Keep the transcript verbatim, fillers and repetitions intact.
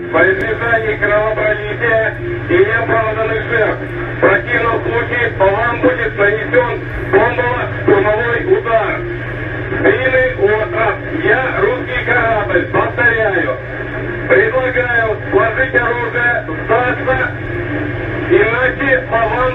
во избежание кровопролития и неоправданных жертв. В противном случае по вам будет нанесен бомбово-штурмовой удар. Длинный остров. Я русский корабль. Повторяю. Предлагаю сложить оружие, сдаться, иначе по вам